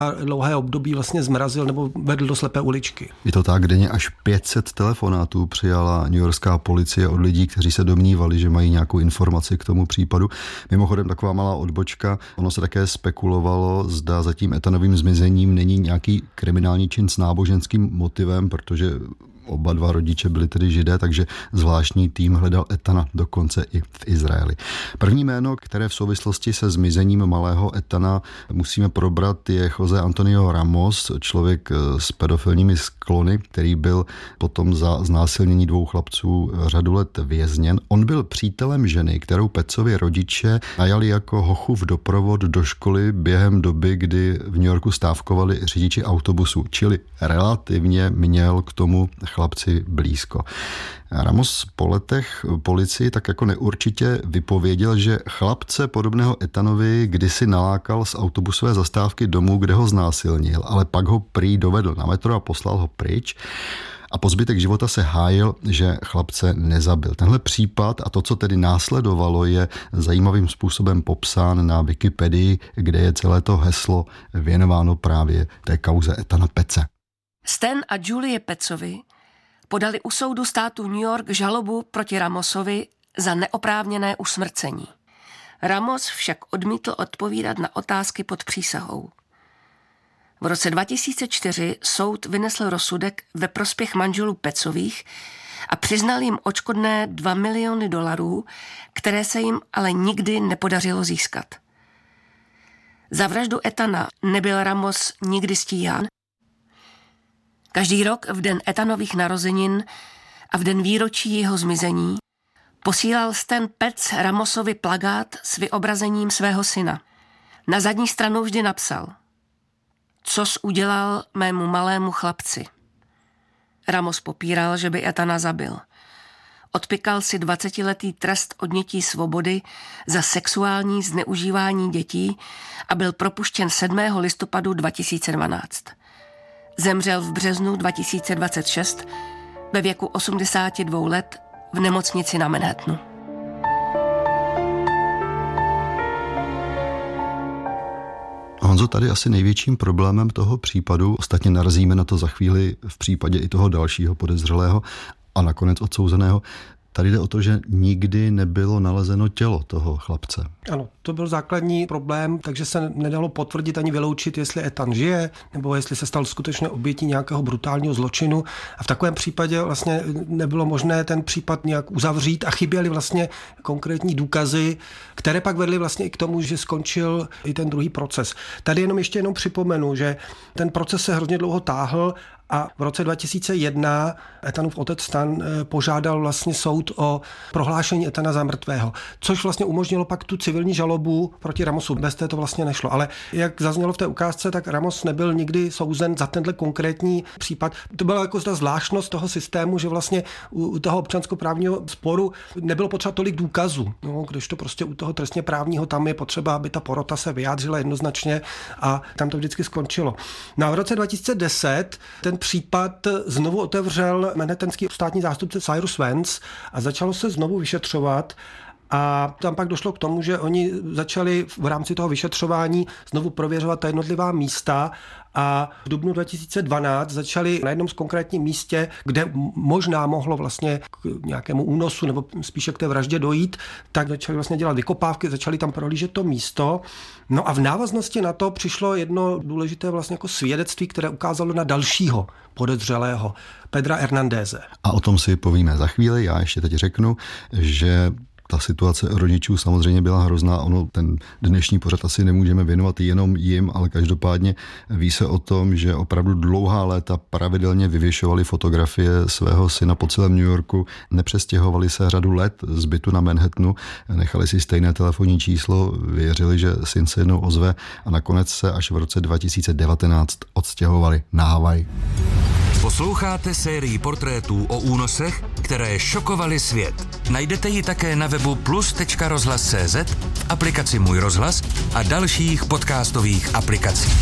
a dlouhé období vlastně zmrazil nebo vedl do slepé uličky. Je to tak, denně až 500 telefonátů přijala newyorská policie od lidí, kteří se domnívali, že mají nějakou informaci k tomu případu. Mimochodem taková malá odbočka, ono se také spekulovalo, zda za tím Ethanovým zmizením není nějaký kriminální čin s náboženským motivem, protože oba dva rodiče byli tedy Židé, takže zvláštní tým hledal Ethana dokonce i v Izraeli. První jméno, které v souvislosti se zmizením malého Ethana musíme probrat, je José Antonio Ramos, člověk s pedofilními sklony, který byl potom za znásilnění 2 chlapců řadu let vězněn. On byl přítelem ženy, kterou Petzovi rodiče najali jako hochu v doprovod do školy během doby, kdy v New Yorku stávkovali řidiči autobusů, čili relativně měl k tomu chlapci blízko. Ramos po letech policii tak jako neurčitě vypověděl, že chlapce podobného Ethanovi kdysi nalákal z autobusové zastávky domů, kde ho znásilnil, ale pak ho prý dovedl na metro a poslal ho pryč. A po zbytek života se hájil, že chlapce nezabil. Tenhle případ a to, co tedy následovalo, je zajímavým způsobem popsán na Wikipedii, kde je celé to heslo věnováno právě té kauze Ethana Petze. Stan a Julie Petzovi podali u soudu státu New York žalobu proti Ramosovi za neoprávněné usmrcení. Ramos však odmítl odpovídat na otázky pod přísahou. V roce 2004 soud vynesl rozsudek ve prospěch manželů Petzových a přiznal jim odškodné $2 miliony, které se jim ale nikdy nepodařilo získat. Za vraždu Ethana nebyl Ramos nikdy stíhán. Každý rok v den Ethanových narozenin a v den výročí jeho zmizení posílal Stan Petz Ramosovi plakát s vyobrazením svého syna. Na zadní stranu vždy napsal: "Cos udělal mému malému chlapci." Ramos popíral, že by Ethana zabil. Odpykal si 20letý trest odnětí svobody za sexuální zneužívání dětí a byl propuštěn 7. listopadu 2012. Zemřel v březnu 2026 ve věku 82 let v nemocnici na Manhattanu. Honzo, tady asi největším problémem toho případu, ostatně narazíme na to za chvíli v případě i toho dalšího podezřelého a nakonec odsouzeného, tady jde o to, že nikdy nebylo nalezeno tělo toho chlapce. Ano, to byl základní problém, takže se nedalo potvrdit ani vyloučit, jestli Ethan žije, nebo jestli se stal skutečně obětí nějakého brutálního zločinu. A v takovém případě vlastně nebylo možné ten případ nějak uzavřít a chyběly vlastně konkrétní důkazy, které pak vedly vlastně i k tomu, že skončil i ten druhý proces. Tady ještě připomenu, že ten proces se hrozně dlouho táhl a v roce 2001 Ethanův otec Stan požádal vlastně soud o prohlášení Ethana za mrtvého, což vlastně umožnilo pak tu civilní žalobu proti Ramosu. Bez té to vlastně nešlo. Ale jak zaznělo v té ukázce, tak Ramos nebyl nikdy souzen za tenhle konkrétní případ. To byla jako ta zvláštnost toho systému, že vlastně u toho občanskoprávního sporu nebylo potřeba tolik důkazů. No, když to prostě u toho trestně právního tam je potřeba, aby ta porota se vyjádřila jednoznačně a tam to vždycky skončilo. No a v roce 2010 ten případ znovu otevřel manhattanský státní zástupce Cyrus Vance a začalo se znovu vyšetřovat. A tam pak došlo k tomu, že oni začali v rámci toho vyšetřování znovu prověřovat ta jednotlivá místa a v dubnu 2012 začali na jednom z konkrétním místě, kde možná mohlo vlastně k nějakému únosu nebo spíše k té vraždě dojít, tak začali vlastně dělat vykopávky, začali tam prohlížet to místo. No a v návaznosti na to přišlo jedno důležité vlastně jako svědectví, které ukázalo na dalšího podezřelého, Pedra Hernandéze. A o tom si povíme za chvíli. Já ještě teď řeknu, že ta situace rodičů samozřejmě byla hrozná. Ono ten dnešní pořad asi nemůžeme věnovat jenom jim, ale každopádně ví se o tom, že opravdu dlouhá léta pravidelně vyvěšovali fotografie svého syna po celém New Yorku, nepřestěhovali se řadu let z bytu na Manhattanu, nechali si stejné telefonní číslo, věřili, že syn se jednou ozve a nakonec se až v roce 2019 odstěhovali na Havaj. Posloucháte sérii portrétů o únosech, které šokovaly svět. Najdete ji také na webu plus.rozhlas.cz, v aplikaci Můj rozhlas a dalších podcastových aplikacích.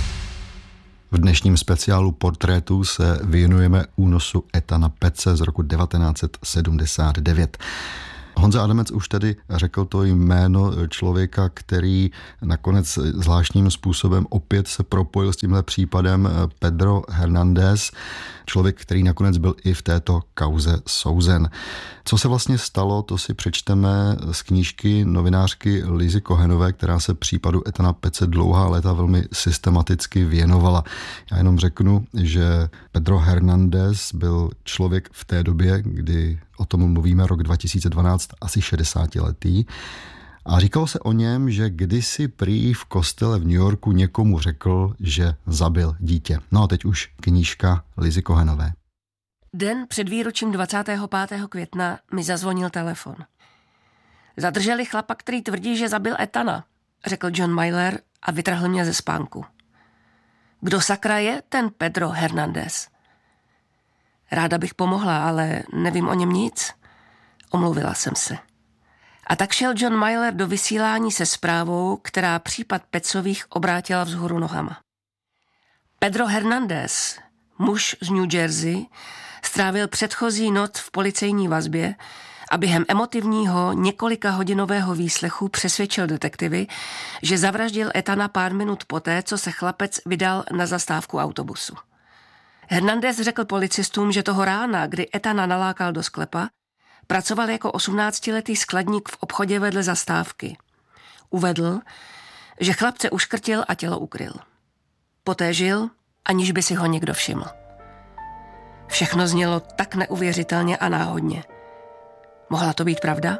V dnešním speciálu portrétů se věnujeme únosu Ethana Petze z roku 1979. Honza Adamec už tedy řekl to jméno člověka, který nakonec zvláštním způsobem opět se propojil s tímhle případem, Pedro Hernández, člověk, který nakonec byl i v této kauze souzen. Co se vlastně stalo, to si přečteme z knížky novinářky Lizy Cohenové, která se případu Ethana Pece dlouhá léta velmi systematicky věnovala. Já jenom řeknu, že Pedro Hernández byl člověk v té době, kdy o tom mluvíme, rok 2012, asi 60letý. A říkalo se o něm, že kdysi prý v kostele v New Yorku někomu řekl, že zabil dítě. No a teď už knížka Lizy Cohenové. Den před výročím 25. května mi zazvonil telefon. Zadrželi chlapa, který tvrdí, že zabil Ethana, řekl John Myler a vytrhl mě ze spánku. Kdo sakra je ten Pedro Hernández? Ráda bych pomohla, ale nevím o něm nic. Omluvila jsem se. A tak šel John Myler do vysílání se zprávou, která případ Pecových obrátila vzhůru nohama. Pedro Hernández, muž z New Jersey, strávil předchozí noc v policejní vazbě a během emotivního několikahodinového výslechu přesvědčil detektivy, že zavraždil Ethana pár minut poté, co se chlapec vydal na zastávku autobusu. Hernández řekl policistům, že toho rána, kdy Ethana nalákal do sklepa, pracoval jako 18letý skladník v obchodě vedle zastávky. Uvedl, že chlapce uškrtil a tělo ukryl. Poté žil, aniž by si ho někdo všiml. Všechno znělo tak neuvěřitelně a náhodně. Mohla to být pravda?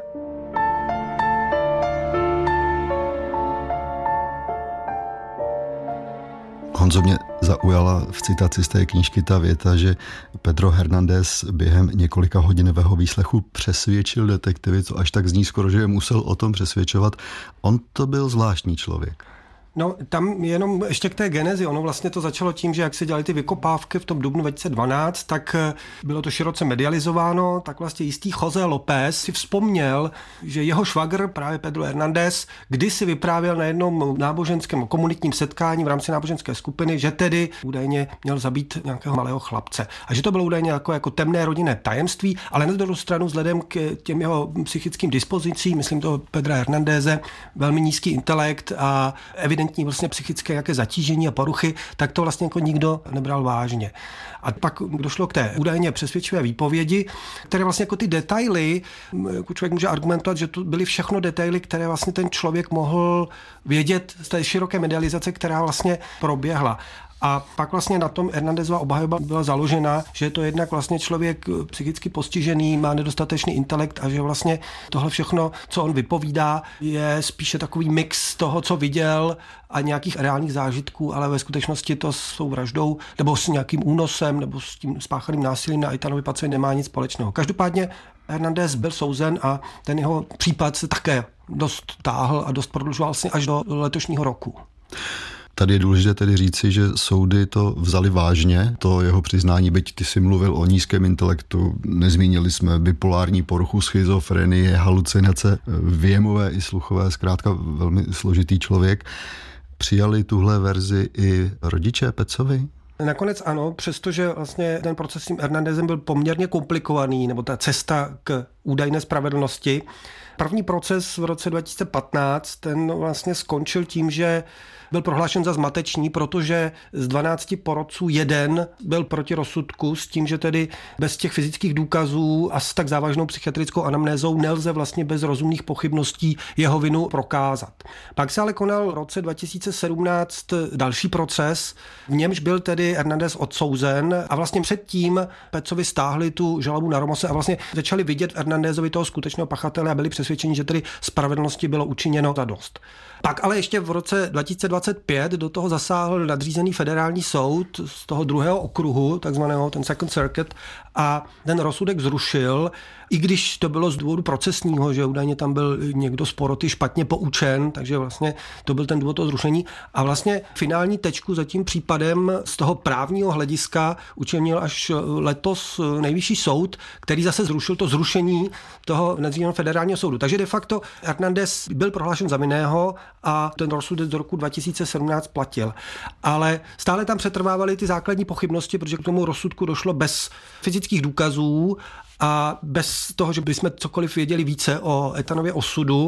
Honzo, mě zaujala v citaci z té knížky ta věta, že Pedro Hernández během několika hodinového výslechu přesvědčil detektivy, co až tak zní skoro, že je musel o tom přesvědčovat. On to byl zvláštní člověk. No, tam jenom ještě k té genezi. Ono vlastně to začalo tím, že jak se dělaly ty vykopávky v tom dubnu 2012, tak bylo to široce medializováno, tak vlastně jistý José López si vzpomněl, že jeho švagr, právě Pedro Hernández, kdysi vyprávěl na jednom náboženském komunitním setkání v rámci náboženské skupiny, že tedy údajně měl zabít nějakého malého chlapce. A že to bylo údajně jako temné rodinné tajemství, ale na druhou stranu vzhledem k těm jeho psychickým dispozicím, myslím toho Pedra Hernándeze, velmi nízký intelekt a evidentní vlastně psychické nějaké zatížení a poruchy, tak to vlastně jako nikdo nebral vážně. A pak došlo k té údajně přesvědčivé výpovědi, které vlastně jako ty detaily, jako člověk může argumentovat, že to byly všechno detaily, které vlastně ten člověk mohl vědět z té široké medializace, která vlastně proběhla. A pak vlastně na tom Hernándezova obhajoba byla založena, že je to jednak vlastně člověk psychicky postižený, má nedostatečný intelekt a že vlastně tohle všechno, co on vypovídá, je spíše takový mix toho, co viděl a nějakých reálných zážitků, ale ve skutečnosti to s tou vraždou nebo s nějakým únosem nebo s tím spáchaným násilím na Ethanovi Pecovi nemá nic společného. Každopádně Hernández byl souzen a ten jeho případ se také dost táhl a dost prodlužoval se až do letošního roku. Tady je důležité tedy říci, že soudy to vzali vážně, to jeho přiznání, byť ty si mluvil o nízkém intelektu, nezmínili jsme bipolární poruchu, schizofrenie, halucinace, věmové i sluchové, zkrátka velmi složitý člověk. Přijali tuhle verzi i rodiče Pecovi? Nakonec ano, přestože vlastně ten proces s tím Hernándezem byl poměrně komplikovaný, nebo ta cesta k údajné spravedlnosti. První proces v roce 2015, ten vlastně skončil tím, že byl prohlášen za zmatečný, protože z 12 porotců jeden byl proti rozsudku s tím, že tedy bez těch fyzických důkazů a s tak závažnou psychiatrickou anamnézou nelze vlastně bez rozumných pochybností jeho vinu prokázat. Pak se ale konal v roce 2017 další proces, v němž byl tedy Hernández odsouzen a vlastně předtím Pecovi stáhli tu žalobu na Ramose a vlastně začali vidět v Hernándézovi toho skutečného pachatele a byli přesvědčeni, že tedy spravedlnosti bylo učiněno za dost. Pak ale ještě v roce 2025 do toho zasáhl nadřízený federální soud z toho druhého okruhu, takzvaného ten Second Circuit, a ten rozsudek zrušil, i když to bylo z důvodu procesního, že údajně tam byl někdo z poroty špatně poučen, takže vlastně to byl ten důvod toho zrušení. A vlastně finální tečku za tím případem z toho právního hlediska učinil až letos Nejvyšší soud, který zase zrušil to zrušení rozhodnutí toho nadřízeného federálního soudu. Takže de facto Hernández byl prohlášen za vinného a ten rozsudek do roku 2017 platil. Ale stále tam přetrvávaly ty základní pochybnosti, protože k tomu rozsudku došlo bez fyzických důkazů a bez toho, že bychom cokoliv věděli více o Ethanově osudu.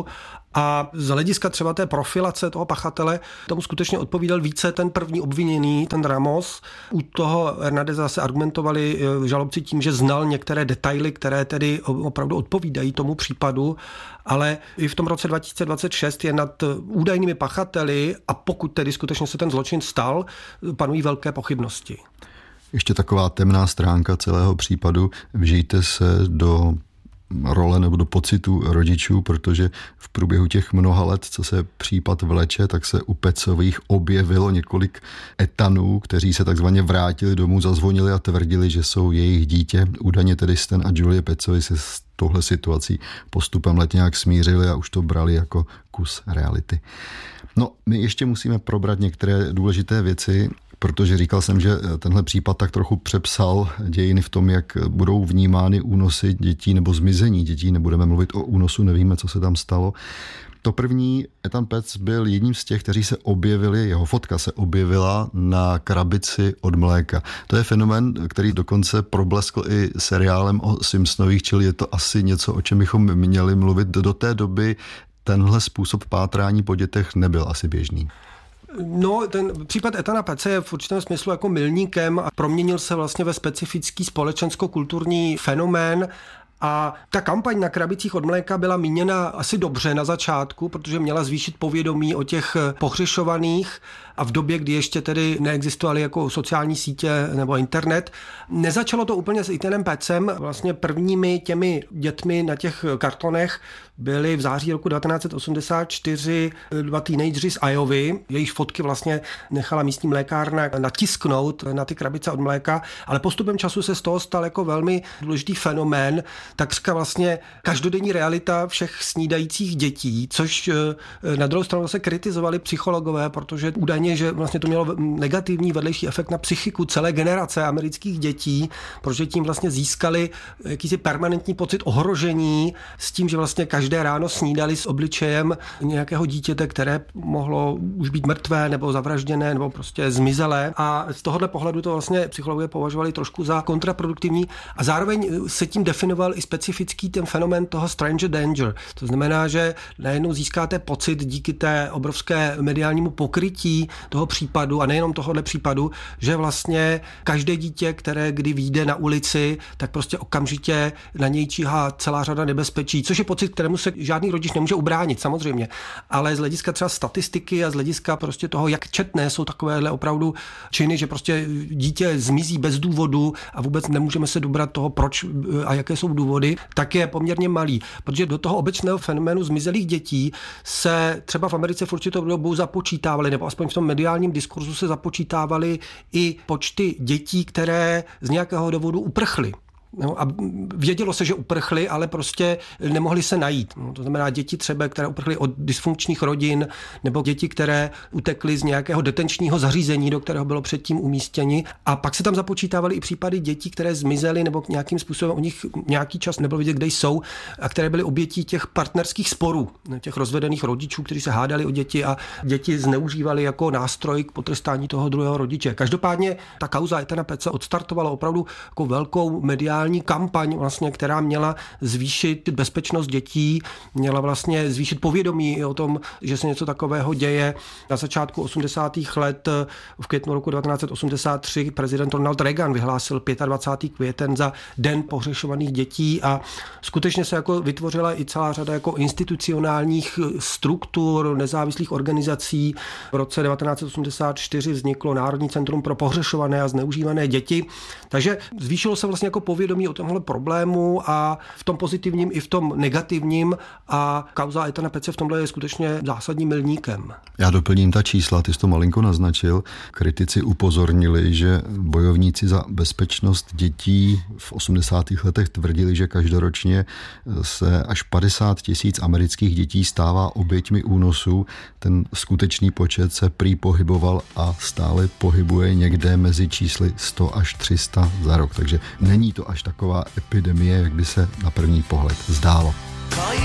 A z hlediska třeba té profilace toho pachatele tomu skutečně odpovídal více ten první obviněný, ten Ramos. U toho Hernándeza se argumentovali žalobci tím, že znal některé detaily, které tedy opravdu odpovídají tomu případu, ale i v tom roce 2026 je nad údajnými pachateli, a pokud tedy skutečně se ten zločin stal, panují velké pochybnosti. Ještě taková temná stránka celého případu. Vžijte se do role nebo do pocitu rodičů, protože v průběhu těch mnoha let, co se případ vleče, tak se u Pecových objevilo několik Ethanů, kteří se takzvaně vrátili domů, zazvonili a tvrdili, že jsou jejich dítě. Údajně tedy Stan a Julie Pecovi se s touhle situací postupem let nějak smířili a už to brali jako kus reality. No, my ještě musíme probrat některé důležité věci, protože říkal jsem, že tenhle případ tak trochu přepsal dějiny v tom, jak budou vnímány únosy dětí nebo zmizení dětí. Nebudeme mluvit o únosu, nevíme, co se tam stalo. To první, Ethan Pets byl jedním z těch, kteří se objevili, jeho fotka se objevila na krabici od mléka. To je fenomén, který dokonce probleskl i seriálem o Simpsonových, čili je to asi něco, o čem bychom měli mluvit. Do té doby tenhle způsob pátrání po dětech nebyl asi běžný. No, ten případ Ethana Pece je v určitém smyslu jako milníkem a proměnil se vlastně ve specifický společensko-kulturní fenomén. A ta kampaň na krabicích od mléka byla míněna asi dobře na začátku, protože měla zvýšit povědomí o těch pohřešovaných a v době, kdy ještě tedy neexistovaly jako sociální sítě nebo internet. Nezačalo to úplně s Ethanem Pecem. Vlastně prvními těmi dětmi na těch kartonech byli v září roku 1984 dva teenageři z Iovy. Jejich fotky vlastně nechala místní mlékárna natisknout na ty krabice od mléka, ale postupem času se z toho stal jako velmi důležitý fenomén, takřka vlastně každodenní realita všech snídajících dětí, což na druhou stranu se kritizovali psychologové, protože údajně, že vlastně to mělo negativní vedlejší efekt na psychiku celé generace amerických dětí, protože tím vlastně získali jakýsi permanentní pocit ohrožení s tím, že vlastně každé ráno snídali s obličejem nějakého dítěte, které mohlo už být mrtvé nebo zavražděné nebo prostě zmizelé. A z tohohle pohledu to vlastně psychologové považovali trošku za kontraproduktivní a zároveň se tím definoval i specifický ten fenomén toho stranger danger. To znamená, že najednou získáte pocit díky té obrovské mediálnímu pokrytí toho případu a nejenom tohohle případu, že vlastně každé dítě, které kdy vyjde na ulici, tak prostě okamžitě na něj číhá celá řada nebezpečí, což je pocit, kterému se žádný rodič nemůže ubránit, samozřejmě. Ale z hlediska třeba statistiky a z hlediska prostě toho, jak četné jsou takovéhle opravdu činy, že prostě dítě zmizí bez důvodu a vůbec nemůžeme se dobrat toho, proč a jaké jsou důvody, tak je poměrně malý. Protože do toho obecného fenoménu zmizelých dětí se třeba v Americe v určitou dobu započítávaly, nebo aspoň v tom mediálním diskurzu se započítávaly i počty dětí, které z nějakého důvodu uprchly. No a vědělo se, že uprchli, ale prostě nemohli se najít. No, to znamená děti třeba, které uprchly od dysfunkčních rodin, nebo děti, které utekly z nějakého detenčního zařízení, do kterého bylo předtím umístěni. A pak se tam započítávaly i případy dětí, které zmizely, nebo nějakým způsobem o nich nějaký čas nebylo vidět, kde jsou, a které byly obětí těch partnerských sporů, těch rozvedených rodičů, kteří se hádali o děti a děti zneužívali jako nástroj k potrestání toho druhého rodiče. Každopádně ta kauza Ethana Pece odstartovala opravdu jako velkou mediální kampaň, vlastně, která měla zvýšit bezpečnost dětí, měla vlastně zvýšit povědomí o tom, že se něco takového děje. Na začátku 80. let v květnu roku 1983 prezident Ronald Reagan vyhlásil 25. květen za Den pohřešovaných dětí a skutečně se jako vytvořila i celá řada jako institucionálních struktur, nezávislých organizací. V roce 1984 vzniklo Národní centrum pro pohřešované a zneužívané děti. Takže zvýšilo se vlastně jako povědomí o tomhle problému a v tom pozitivním i v tom negativním a kauza Ethana Pece v tomhle je skutečně zásadním milníkem. Já doplním ta čísla, ty jsi to malinko naznačil. Kritici upozornili, že bojovníci za bezpečnost dětí v 80. letech tvrdili, že každoročně se až 50 000 amerických dětí stává oběťmi únosů. Ten skutečný počet se prý pohyboval a stále pohybuje někde mezi čísly 100 až 300 za rok, takže není to až až taková epidemie, jak by se na první pohled zdálo.